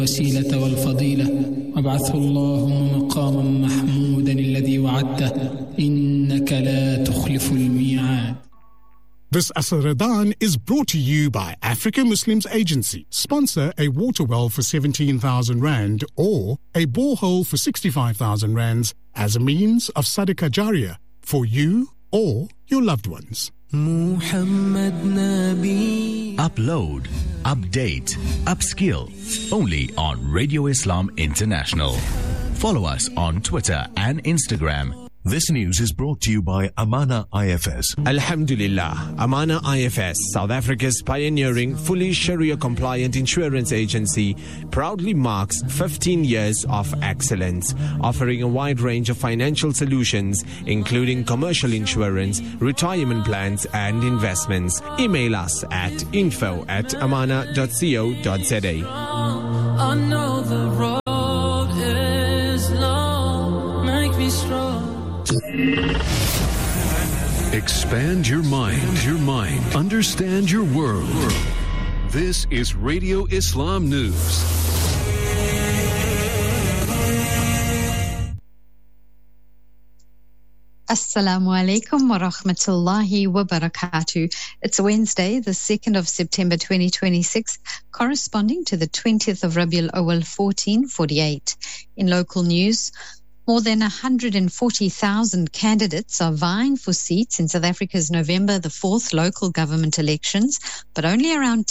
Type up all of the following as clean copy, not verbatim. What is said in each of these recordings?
الوسيلة والفضيلة وابعثه اللهم مقاما محمودا الذي وعدته إنك لا تخلف الميعاد. This Asr Ramadan is brought to you by African Muslims Agency. Sponsor a water well for 17,000 Rand or a borehole for 65,000 Rands as a means of Sadaqah Jariyah for you or your loved ones. Upload, update, upskill. Only on Radio Islam International. Follow us on Twitter and Instagram. This news is brought to you by Amana IFS. Alhamdulillah, Amana IFS, South Africa's pioneering, fully Sharia-compliant insurance agency, proudly marks 15 years of excellence, offering a wide range of financial solutions, including commercial insurance, retirement plans, and investments. Email us at info@amana.co.za. I know the road is long, make me strong. Expand your mind, understand your world. This is Radio Islam News. Assalamu alaikum wa rahmatullahi wa barakatuh. It's Wednesday, the 2nd of September 2026, corresponding to the 20th of Rabiul Awal 1448. In local news, more than 140,000 candidates are vying for seats in South Africa's November the 4th local government elections, but only around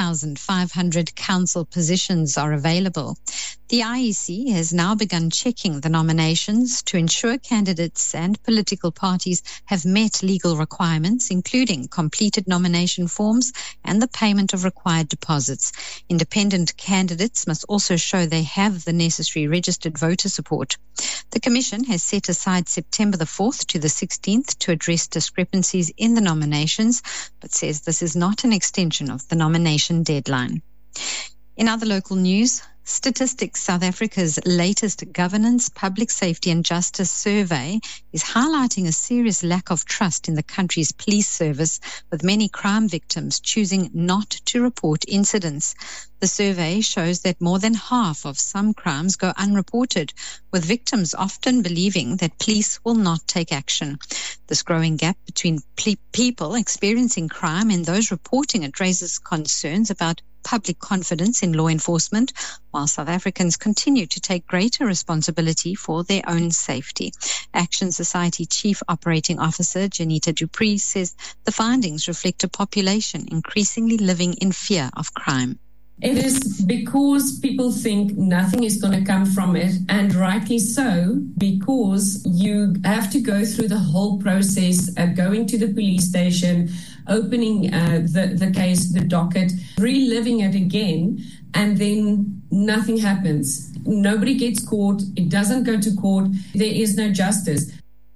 10,500 council positions are available. The IEC has now begun checking the nominations to ensure candidates and political parties have met legal requirements, including completed nomination forms and the payment of required deposits. Independent candidates must also show they have the necessary registered voter support. The Commission has set aside September the 4th to the 16th to address discrepancies in the nominations, but says this is not an extension of the nomination deadline. In other local news, Statistics South Africa's latest Governance, Public Safety and Justice survey is highlighting a serious lack of trust in the country's police service, with many crime victims choosing not to report incidents. The survey shows that more than half of some crimes go unreported, with victims often believing that police will not take action. This growing gap between people experiencing crime and those reporting it raises concerns about public confidence in law enforcement, while South Africans continue to take greater responsibility for their own safety. Action Society Chief Operating Officer Janita Dupree says the findings reflect a population increasingly living in fear of crime. It is because people think nothing is going to come from it, and rightly so, because you have to go through the whole process of going to the police station, opening the case, the docket, reliving it again, and then nothing happens. Nobody gets caught. It doesn't go to court. There is no justice.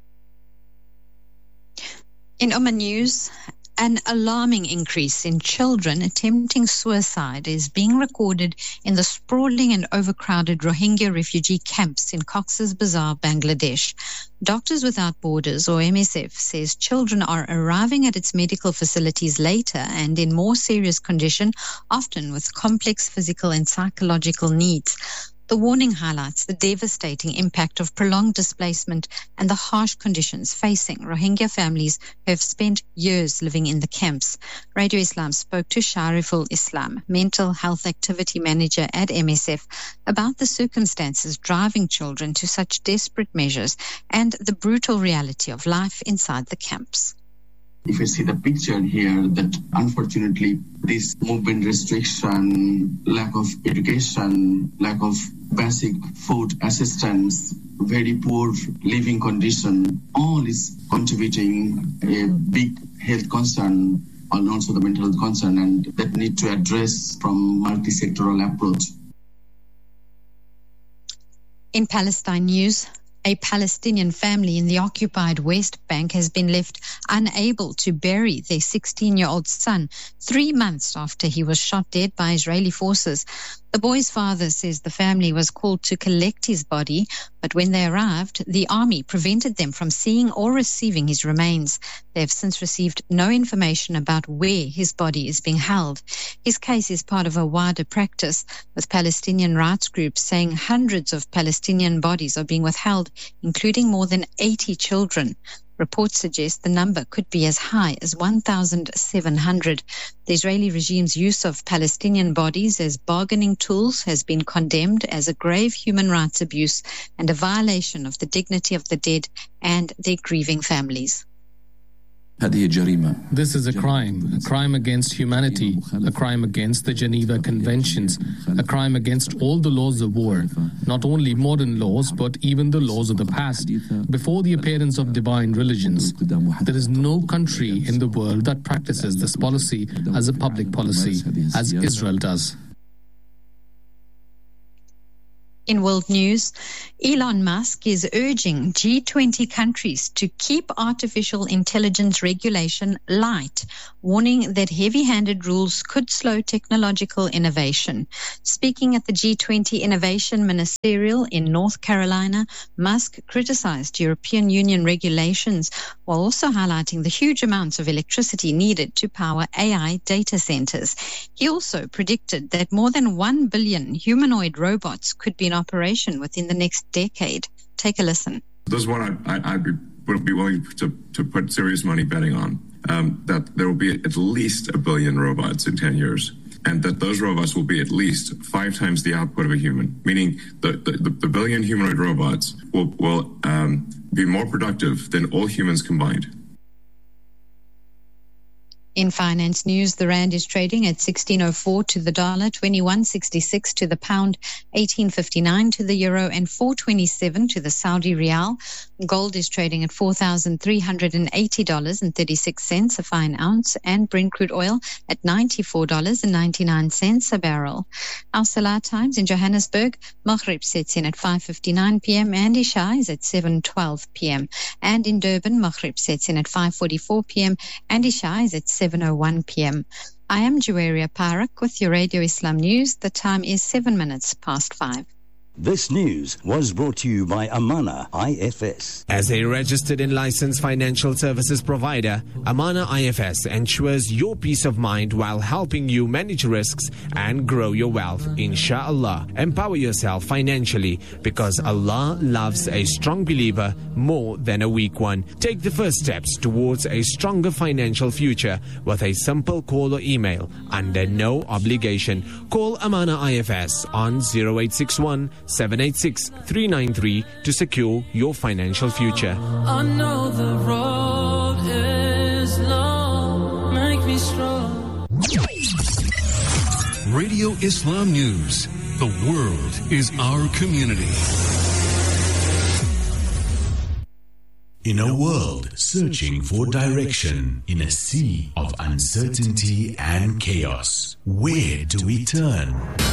In Oman News, an alarming increase in children attempting suicide is being recorded in the sprawling and overcrowded Rohingya refugee camps in Cox's Bazar, Bangladesh. Doctors Without Borders, or MSF, says children are arriving at its medical facilities later and in more serious condition, often with complex physical and psychological needs. The warning highlights the devastating impact of prolonged displacement and the harsh conditions facing Rohingya families who have spent years living in the camps. Radio Islam spoke to Shariful Islam, Mental Health Activity Manager at MSF, about the circumstances driving children to such desperate measures and the brutal reality of life inside the camps. If you see the picture here, that unfortunately this movement restriction, lack of education, lack of basic food assistance, very poor living condition, all is contributing a big health concern and also the mental health concern, and that need to address from multi-sectoral approach. In Palestine news, a Palestinian family in the occupied West Bank has been left unable to bury their 16-year-old son 3 months after he was shot dead by Israeli forces. The boy's father says the family was called to collect his body, but when they arrived, the army prevented them from seeing or receiving his remains. They have since received no information about where his body is being held. His case is part of a wider practice, with Palestinian rights groups saying hundreds of Palestinian bodies are being withheld, including more than 80 children. Reports suggest the number could be as high as 1,700. The Israeli regime's use of Palestinian bodies as bargaining tools has been condemned as a grave human rights abuse and a violation of the dignity of the dead and their grieving families. This is a crime against humanity, a crime against the Geneva Conventions, a crime against all the laws of war, not only modern laws, but even the laws of the past, before the appearance of divine religions. There is no country in the world that practices this policy as a public policy, as Israel does. In world news, Elon Musk is urging G20 countries to keep artificial intelligence regulation light, warning that heavy-handed rules could slow technological innovation. Speaking at the G20 Innovation Ministerial in North Carolina, Musk criticized European Union regulations while also highlighting the huge amounts of electricity needed to power AI data centers. He also predicted that more than 1 billion humanoid robots could be in operation within the next decade. Take a listen. This is what I would be willing to put serious money betting on, that there will be at least 1 billion robots in 10 years, and that those robots will be at least 5 times the output of a human, meaning the billion humanoid robots will be more productive than all humans combined. In finance news, the rand is trading at 16.04 to the dollar, 21.66 to the pound, 18.59 to the euro, and 4.27 to the Saudi rial. Gold is trading at $4,380.36 a fine ounce, and Brent crude oil at $94.99 a barrel. Our Salah times in Johannesburg, Maghrib sets in at 5:59 p.m. and Isha is at 7:12 p.m. And in Durban, Maghrib sets in at 5:44 p.m. and Isha is at 7:01 p.m. I am Juwaria Parak with your Radio Islam News. The time is 7 minutes past 5. This news was brought to you by Amana IFS. As a registered and licensed financial services provider, Amana IFS ensures your peace of mind while helping you manage risks and grow your wealth. Inshallah, empower yourself financially because Allah loves a strong believer more than a weak one. Take the first steps towards a stronger financial future with a simple call or email under no obligation. Call Amana IFS on 0861 786 393 to secure your financial future. I know the road is long, make me strong. Radio Islam News. The world is our community. In a world searching for direction, in a sea of uncertainty and chaos, where do we turn?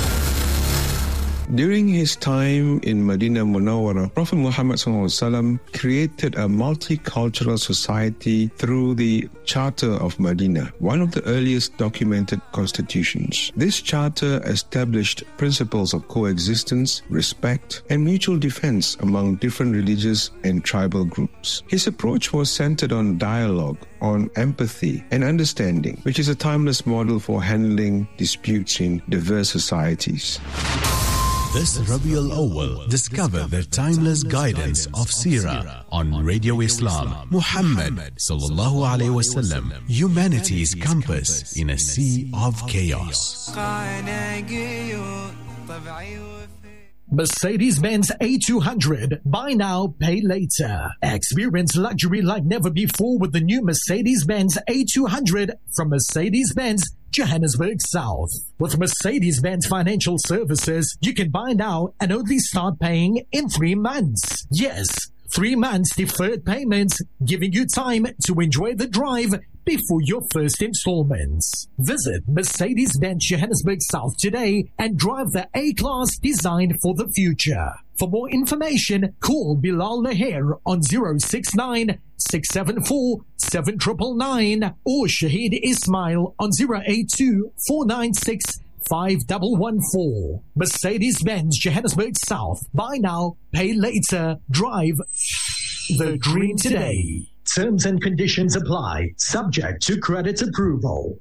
During his time in Medina Munawwara, Prophet Muhammad ﷺ created a multicultural society through the Charter of Medina, one of the earliest documented constitutions. This charter established principles of coexistence, respect, and mutual defense among different religious and tribal groups. His approach was centered on dialogue, on empathy and understanding, which is a timeless model for handling disputes in diverse societies. This Rabiul Awwal, discover the timeless guidance of Seerah on Radio Islam. Muhammad sallallahu alaihi wasallam, humanity's compass in a sea of chaos. Mercedes-Benz A200. Buy now, pay later. Experience luxury like never before with the new Mercedes-Benz A200 from Mercedes-Benz Johannesburg South. With Mercedes-Benz Financial Services, you can buy now and only start paying in 3 months. Yes, 3 months deferred payments, giving you time to enjoy the drive before your first installments. Visit Mercedes-Benz Johannesburg South today and drive the A-Class designed for the future. For more information, call Bilal Laher on 069 674 7999 or Shahid Ismail on 082 496 5114. Mercedes-Benz Johannesburg South. Buy now, pay later. Drive the dream today. Terms and conditions apply. Subject to credit approval.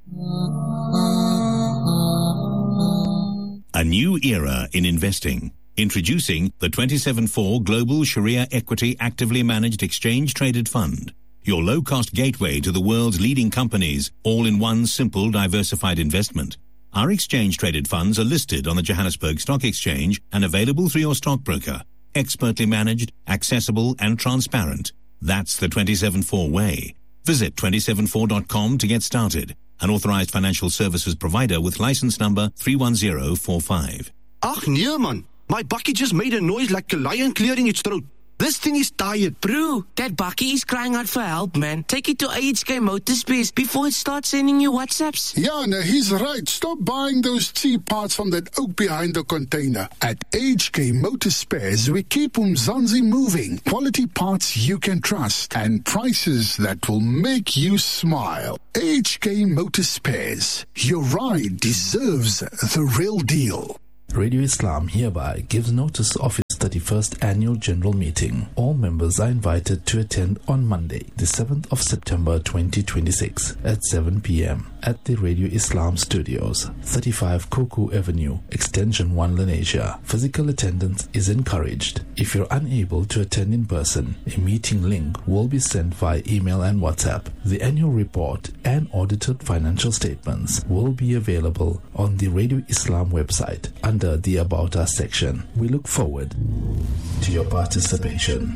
A new era in investing. Introducing the 27/4 Global Sharia Equity Actively Managed Exchange Traded Fund. Your low-cost gateway to the world's leading companies, all in one simple, diversified investment. Our exchange-traded funds are listed on the Johannesburg Stock Exchange and available through your stockbroker. Expertly managed, accessible and transparent. That's the 27/4 way. Visit 274.com to get started. An authorized financial services provider with license number 31045. Ach nee man, my bakkie just made a noise like a lion clearing its throat. This thing is tired. Bro, that bakkie is crying out for help, man. Take it to AHK Motorspace before it starts sending you WhatsApps. Yeah, no, he's right. Stop buying those cheap parts from that oak behind the container. At AHK Motorspares, we keep Umzansi moving. Quality parts you can trust and prices that will make you smile. AHK Motorspares. Your ride deserves the real deal. Radio Islam hereby gives notice of its 31st Annual General Meeting. All members are invited to attend on Monday, the 7th of September 2026 at 7 p.m. at the Radio Islam Studios, 35 Koku Avenue, Extension 1 Lenasia. Physical attendance is encouraged. If you're unable to attend in person, a meeting link will be sent via email and WhatsApp. The annual report and audited financial statements will be available on the Radio Islam website under the About Us section. We look forward to your participation.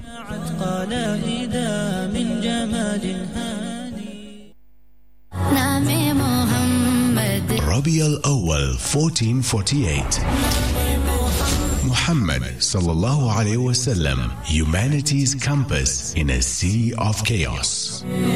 Rabi al-Awwal 1448. Muhammad sallallahu alayhi wasallam, humanity's compass in a sea of chaos.